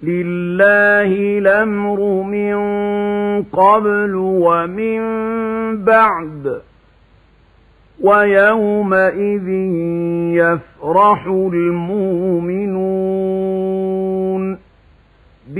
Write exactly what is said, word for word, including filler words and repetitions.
لله الأمر من قبل ومن بعد ويومئذ يفرح المؤمنون